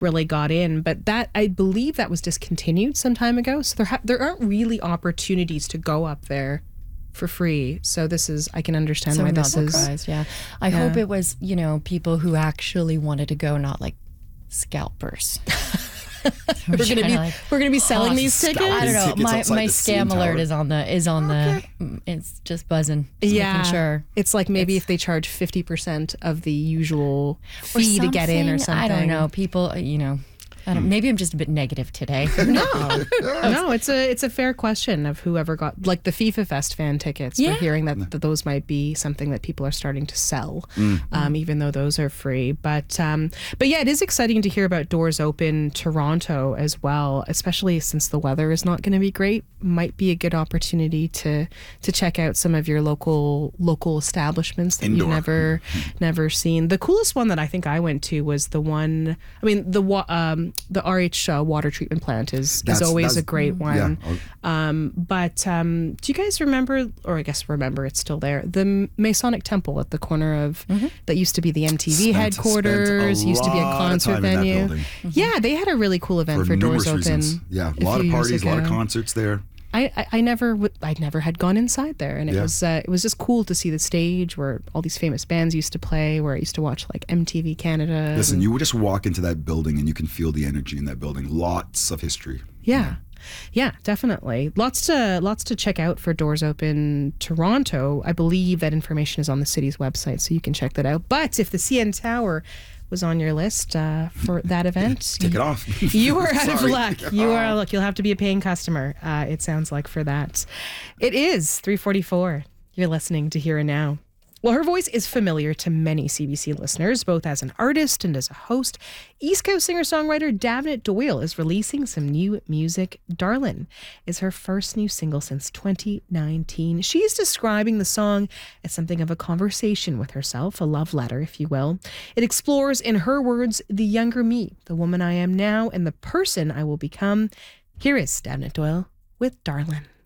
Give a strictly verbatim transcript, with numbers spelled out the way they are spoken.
really got in. But that, I believe that was discontinued some time ago. So there ha- there aren't really opportunities to go up there for free. So this is, I can understand So why I'm not this is. surprised, yeah. I Yeah. hope it was, you know, people who actually wanted to go, not like scalpers. We're gonna be like, we're gonna be selling these tickets. I don't know. Tickets My outside my the C N scam alert Tower. is on the is on the. It's just buzzing. Just Yeah, making sure. it's like maybe if they charge fifty percent of the usual Or fee to get in or something. I don't know. People, you know, I don't, maybe I'm just a bit negative today. No, no, it's a it's a fair question of whoever got like the FIFA Fest fan tickets. Yeah. We're hearing that, that those might be something that people are starting to sell, um, even though those are free. But um, but yeah, it is exciting to hear about Doors Open Toronto as well, especially since the weather is not going to be great. Might be a good opportunity to to check out some of your local local establishments that Indoor. you've never never seen. The coolest one that I think I went to was the one. I mean, the wa- um, the R H uh, water treatment plant is is That's- always that's- a great one. Yeah. Um, but um, do you guys remember, or I guess remember, it's still there, the Masonic Temple at the corner of that used to be the M T V Spent- headquarters, spent a used to be a lot of concert time in that venue. building. Yeah, they had a really cool event for, For Doors numerous Open. reasons. Yeah, a a lot of few years parties, a lot of ago. concerts there. I, I, I never would I'd never had gone inside there, and it Yeah. was uh, it was just cool to see the stage where all these famous bands used to play, where I used to watch like M T V Canada. Listen, and- you would just walk into that building and you can feel the energy in that building. Lots of history. Yeah. Yeah, definitely. Lots to lots to check out for Doors Open Toronto. I believe that information is on the city's website, so you can check that out. But if the C N Tower was on your list uh, for that event, Take it off. you are out of Sorry. luck. You are luck. You'll have to be a paying customer. Uh, it sounds like for that. It is three forty-four. You're listening to Here and Now. Well, her voice is familiar to many C B C listeners, both as an artist and as a host. East Coast singer-songwriter Davnet Doyle is releasing some new music. Darlin' is her first new single since twenty nineteen. She's describing the song as something of a conversation with herself, a love letter, if you will. It explores, in her words, the younger me, the woman I am now, and the person I will become. Here is Davnet Doyle with Darlin'.